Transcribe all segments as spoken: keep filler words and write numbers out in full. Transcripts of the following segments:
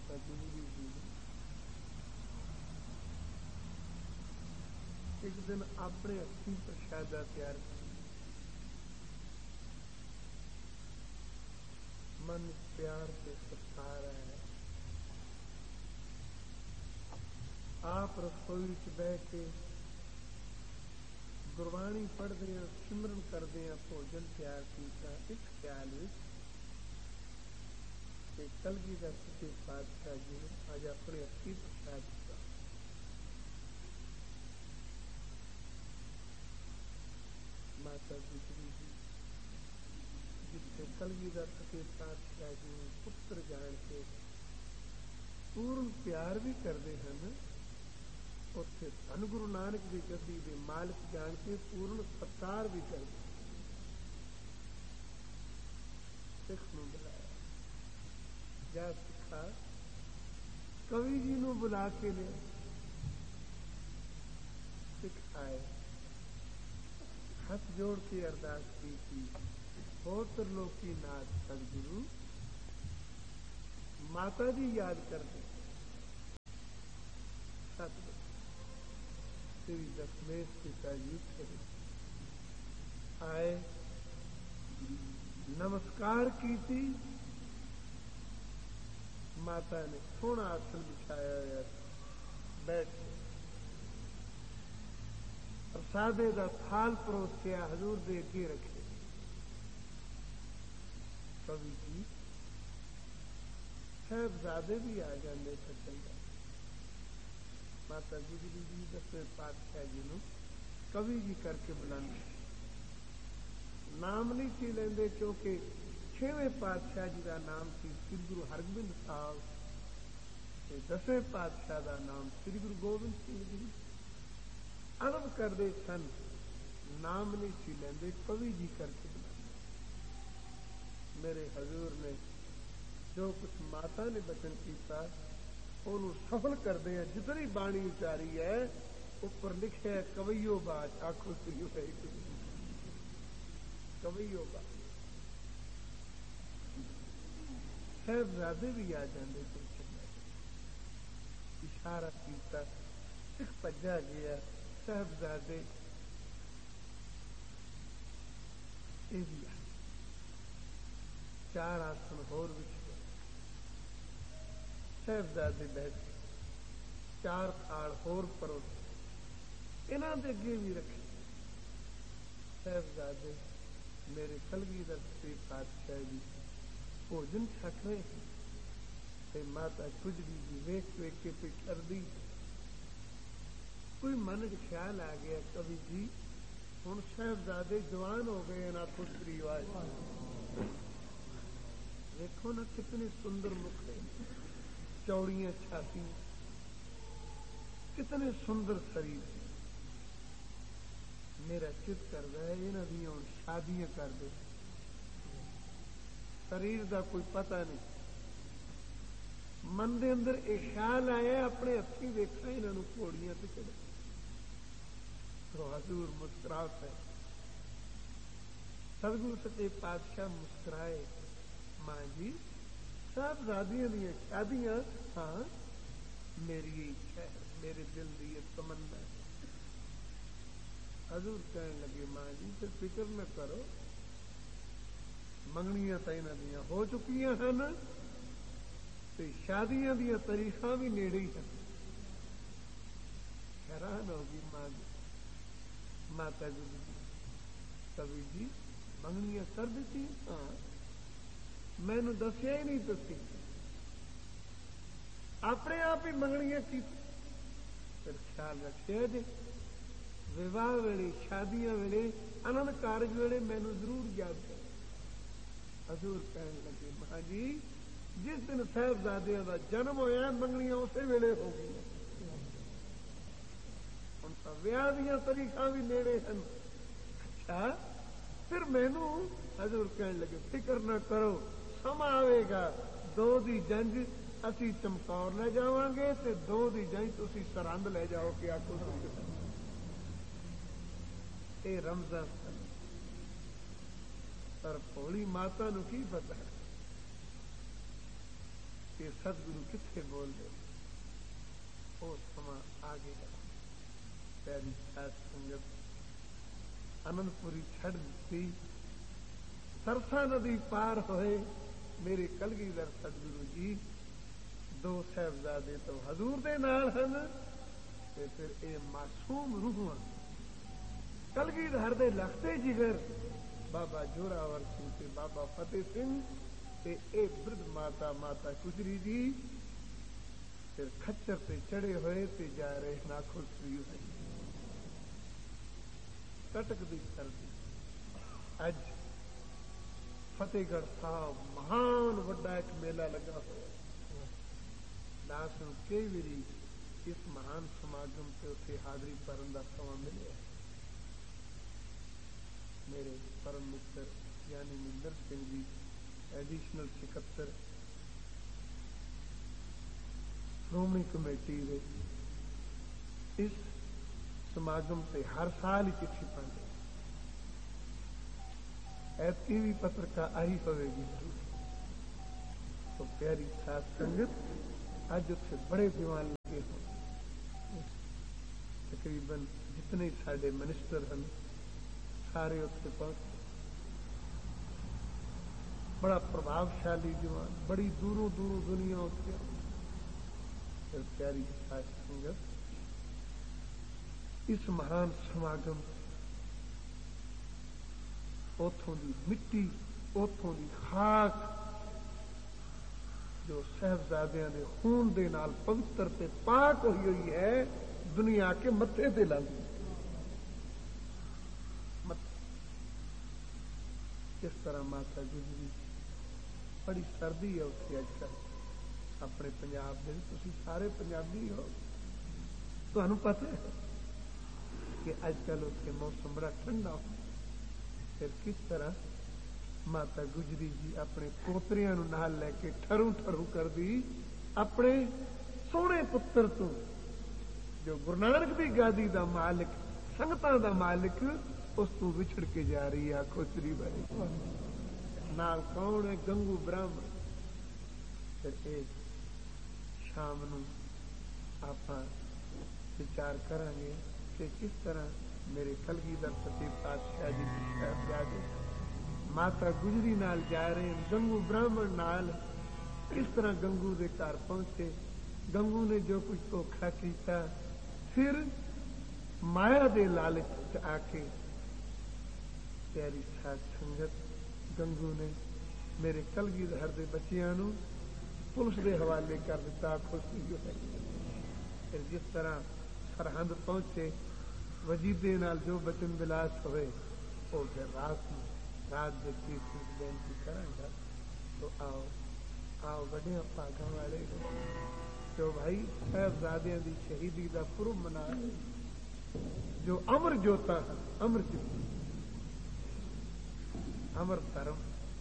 ماتا گجری جی نے ایک دن اپنے ہاتھی پرشادہ تیار کیا، من پیار سے ستار ہے، آپ رسوئی چ بہ کے گروانی پڑھتے ہیں، سمرن کرتے ہیں، بوجن تیار کیا، اس خیال کہ کلگیدھر سچے پاتشاہ جی نے اج اپنے ہاتھی پرشاد کیا۔ ماتا گجری جی جتنے کلگیدھر سچے پاتشاہ جی نے پتر جان کے پورن پیار بھی کرتے ہیں، اتنے دھن گرو نانک کی گدی کے مالک جان کے پورن ستار بھی کرتے، سکھ نو بلایا، جا سکھا کوی جی نو بلا کے لیا، سکھ آئے، ہاتھ جوڑ کے ارداس کی تھی، ہو ترلوکی ناتھ سدگرو ماتا جی یاد کرتے، ستگرو تیری دسمیش پتا جی اٹھے آئے، نمسکار کی تھی، ماتا نے سونا آسن بچھایا ہوا بیٹھ کے پرسادے کا تھال پروسیا حضور دے کے رکھے، کبھی جی صاحبزادے بھی آ جاندے سچن جاتے، ماتا گجری جی دسویں پاتشاہ جی نو کبھی جی کر کے بلانے، نام نہیں سی لیندے کیونکہ چھویں پاتشاہ جی کا نام سی سری گرو ہرگوبند صاحب، دسویں پاتشاہ کا نام سری گرو گوبند سنگھ جی، عرب کرتے سن، نام نہیں سی لیندے کبھی جی کر کے بلانے۔ میرے حضور نے جو کچھ ماتا نے بچن کیتا انہوں سفل کرتے ہیں، جتنی بانی اچاری ہے اوپر لکھے ہے کویو بات، آخو سی کویو بات، صاحبزادے بھی آ جاندے تو چنگا، اشارہ کیتا، سکھ پجا گیا، صاحبزادے اے بھی آ چار آسن ہور بچھ گئے، صاحبزادے بیٹھ گئے، چار تھاڑ ہور پروسے انہاں دے اگے بھی رکھے، صاحبزادے میرے کلگیدھر سچے پاتشاہ جی بوجن چھک رہے ہیں، تے ماتا گجری جی ویکھ ویکھ کے پہ ٹردی، کوئی من چ خیال آ گیا کبھی جی ہن صاحبزادے جوان ہو گئے نا، پتری واج دیکھو نا کتنے سندر مکھڑے، چوڑیاں چھاتیاں، کتنے سندر شریر، میرا چت کرتا ہے یہاں دیا ہوں شادیاں کر دے، شریر دا کوئی پتہ نہیں، من دے اندر یہ خیال آیا اپنے ہاتھی ویکھا یہاں گھوڑیاں تے چڑھا، تو حضور مسکرا پے، سدگرو سچے پاتشاہ مسکرائے، ماں جی صاحبزادیاں دیا شادیاں، ہاں میری یہ اچھا ہے، میرے دل کی یہ تمنا ہے۔ حضور کہنے لگے ماں جی پھر فکر نہ کرو، منگنیاں تو یہاں دیا ہو چکی ہیں، شادیاں دیا تاریخ بھی نیڑے ہی ہیں۔ حیران ہوگی ماں جی، ماتا گجری کبھی جی منگنیاں کر دیتی، ہاں مینو دسیا ہی نہیں، تسی اپنے آپ ہی منگنیاں کی، پھر خیال رکھے جی وواہ ویلے شادیاں ویلے آنند کارج ویلے مینو ضرور یاد کر۔ حضور کہنے لگے ماں جی جس دن صاحبزادیاں دا جنم ہویا منگنیاں اسی ویلے ہو گئی، ہوں تو ویاہ دیا تاریخ بھی نیڑے ہیں، اچھا پھر مینو حضور کہنے لگے فکر نہ کرو، سما آئے گا دو دی جنج اسی چمکور لے جاواں گے تے دو دی جنج تسی سرند لے جاؤ گے، آکو اے رمضان سن، پر بھولی ماتا نو کی پتا ہے کہ کہ ستگرو کتنے بول رہے وہ سما آ گیا. پیاری ساتھ سنگت آنند پوری چھڑ دیتی, سرسا ندی پار ہوئے میرے کلگیدھر ستگرو جی. دو صاحبزادے تو حضور دے نال ہن تے پھر اے معصوم روحاں کلگیدھر دے لختے جگر بابا جوراور سنگھ تے بابا فتح سنگھ تے اے برد ماتا ماتا گجری جی پھر کھچر تے چڑھے ہوئے تے جا رہے ناکھل سری ہوئے کٹک دی سردی. اج فتح گڑھ صاحب مہان وڈا ایک میلہ لگا ہوا لاس نو کئی واری اس مہان سماگم سے اتنے حاضری کرن دا سما ملے. میرے پرم متر یعنی مندر سنگھ جی ایڈیشنل سکتر شرومنی کمیٹی دے اس سماگم سے ہر سال ہی چٹھی پڑھتے ایتکی بھی پترکا آئی ہوئے گی. تو پیاری ساتھ سنگت اج اتنے بڑے دیوان لگے ہوں تقریباً جتنے سارے منسٹر ہیں سارے اتنے پہنچے. بڑا پربھاوشالی دیوان بڑی دوروں دوروں دنیا اتنے. پھر پیاری ساتھ سنگت اس مہان سماگم اتوں دی مٹی اتوں دی خاک جو صاحبزادیاں دے خون دے نال پوتر تے پاک ہوئی ہوئی ہے دنیا کے متھے تے لگی. کس طرح ماتا گجری بڑی سردی ہے اتنے اج کل اپنے پنجاب دے تسی سارے پنجابی ہو تمہیں پتہ ہے کہ اج کل اتنے موسم بڑا ٹھنڈا ہو. پھر کس طرح ماتا گجری جی اپنے پوتریاں نو نال لے کے ٹھرو ٹھرو کر دی اپنے سونے پتر تو جو گرو نانک دی گادی دا مالک سنگتاں دا مالک اس تو وچھڑ کے جا رہی ہے. آخو سری بھائی نال کون ہے گنگو براہمن. پھر ایک شام نو آپ وچار کریں گے کہ کس طرح میرے کلگیدھر سچے پاتشاہ جی صاحبزادے ماتا گجری نال جا رہے ہیں گنگو براہمن نال کس طرح گنگو دے گھر پہنچے. گنگو نے جو کچھ دھوکھا کیتا پھر مایا دے لالچ آ کے پیاری ساتھ سنگت گنگو نے میرے کلگیدھر دے بچیاں نو پولیس دے حوالے کر دیتا. خوشی جو ہے پھر جس طرح سرحد پہنچے وجیدے نال جو بچن بلاس ہوئے وہ پھر رات میں رات دے چیز بینتی کریں گا. تو آؤ آؤ بڑے پاگاں والے جو بھائی صاحبزادیاں دی شہیدی دا پرب منا جو امر جوتا ہے امر جوتا امر دھرم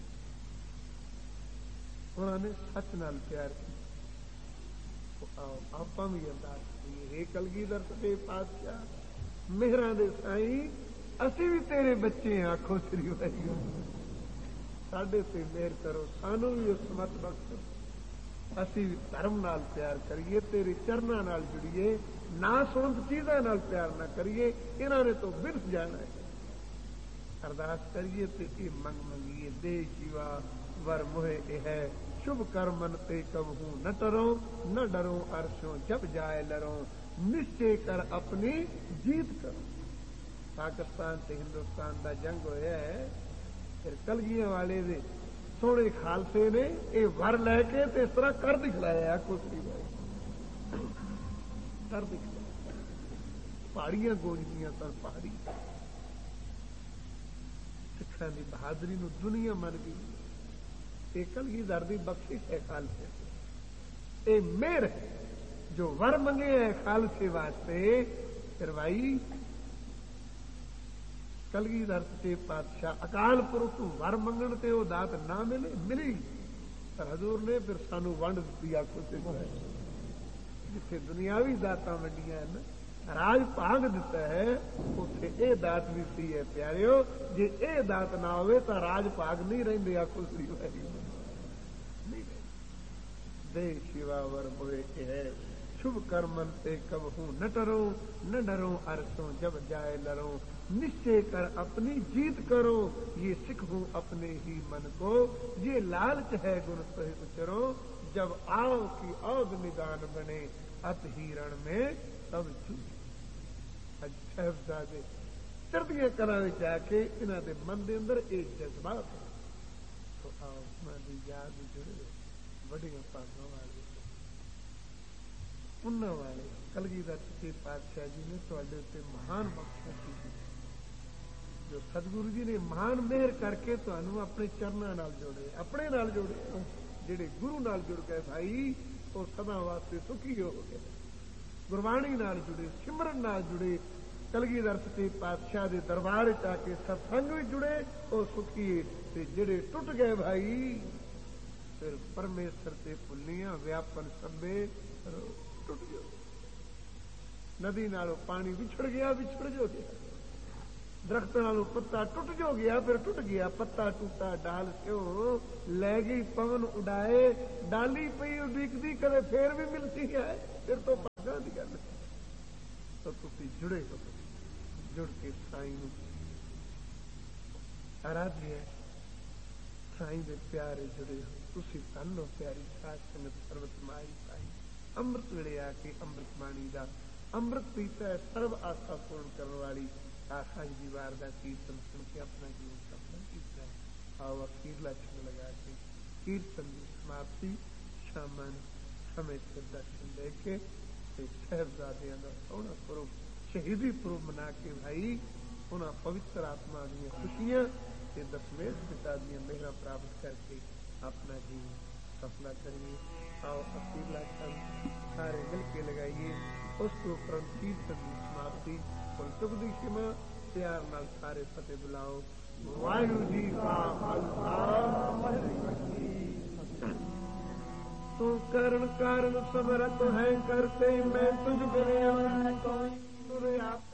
انہوں نے سچ نال پیار کیا. آؤ آپ بھی ارداس کریے کلگیدھر سچے پاتشاہ مہراں دے سائیں اسی بھی تیرے بچے ہیں. آخو سری بھائی ساڈے تے مہر کرو سانو بھی اس مت بخشو اسی بھی دھرم نال پیار کریے تیرے چرنا نال جڑیے نہ سنت چیزاں نال پیار نہ کریے. انہوں نے تو برس جانا ہے. ارداس کریے تے اے منگ منگیے دے جیوا ور موہے اے ہے شبھ کرمن تے کب ہوں نہ ٹرو نہ ڈرو عرشوں جب جائے لڑو نشچے کر اپنی جیت کرو. پاکستان تے ہندوستان دا جنگ ہویا ہے پھر کلگیاں والے دے سونے خالصے نے اے ور لے کے تے اس طرح کر دکھلایا. کوسری بھائی کر دکھلایا پہاڑیاں گونجدیاں سن پہاڑی سکھاں دی بہادری نو دنیا من گئی. یہ کلگیدھر دی بخشش ہے خالصے اے مہر ہے جو ور منگے ہے خالصے واسطے. پھر بھائی کلگیدھر سچے پاتشاہ اکال پرخ ور منگن تے وہ دات نہ ملے ملی پر حضور نے پھر سانو ونڈ دیتی. آخو سے جتھے دنیاوی داتاں ونڈیاں ہیں راج پاگ دیتا ہے اتنے اے دات بھی سی ہے. پیاریو جی اے دات نہ ہوئے تو راج پاگ نہیں رہندے. آخو سری نہیں दे शिवावर मोए के है शुभ कर्मन ते कब हूँ न डरो न डरो अरसों जब जाए लरो निश्चय कर अपनी जीत करो ये सिख हूँ अपने ही मन को ये लालच है गुण सही उचरो जब आओ की औद निदान बने अत हिरण में तब चूक साहबजादे चढ़दियां कलां विच आके इन्हां दे मन दे अंदर एक जज्बात है तो आओ मां दी याद जुड़े वड्डियां भागां वाले उन्हां वाले कलगीधर सच्चे पातशाह जी ने तुहाडे उत्ते महान बख्शिश की जो सतगुरु जी ने महान मेहर करके तुहानू अपने चरनां नाल जोड़े अपने नाल जोड़े जिहड़े गुरु नाल जुड़ गए भाई वो सदा वास्ते सुखी हो गए गुरबाणी नाल जुड़े सिमरन नाल जुड़े कलगीधर सच्चे पातशाह के दरबार च आके सत्संग भी जुड़े वो सुखी ते जिहड़े टुट गए भाई फिर परमेश्वर ते भुल्लियां व्यापन सभे टुट गए नदी नालों पानी विछड़ गया विछड़ जो गया दरख्त नालों पत्ता टुट जो गया फिर टुट गया पत्ता टूटा डाल क्यों लै गई पवन उड़ाए डाली पई उड़ीकदी कदे फिर भी मिलती है फिर तो भागा दी गल तो तुसी जुड़े हो जुड़ के साईं नूं आराध्य साईं दे प्यारे जुड़े हो तुसी धन हो प्यारी साध संगत सर्वत माई साईं अमृत वेले आके अमृत बाणी दा अमृत पीता है सर्व आशा पूर्ण करने वाली आखा जी वार का कीर्तन सुन के अपना जीवन सफल किया है आओ अखीरला छंद लगा के कीर्तन की समाप्ति शामन समय से दर्शन दे के साहबजादियां का सोहना पुरब शहीदी पुरब मना के भाई उन्होंने पवित्र आत्मा दी खुशियां ते दसवें पिता दी मेहर प्राप्त करके अपना जीवन सफला करिए आओ अखीरला छंद सारे मिल के लगाइए उस तो उपरंत कीर्तन की समाप्ति और चुगदी शिमा प्यार नाल सारे फतेह बुलाओ वाहिगुरू जी का खालसा तू करण कारण समरथ है करते मैं तुझ बिन कोई तुर आप